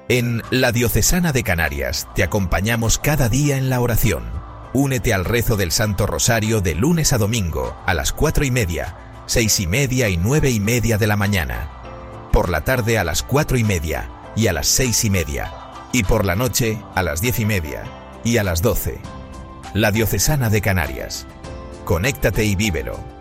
En La Diocesana de Canarias te acompañamos cada día en la oración. Únete al rezo del Santo Rosario de lunes a domingo a las 4:30, 6:30 y 9:30 de la mañana. Por la tarde a las 4:30 y a las 6:30. Y por la noche a las 10:30 y a las 12. La Diocesana de Canarias. Conéctate y vívelo.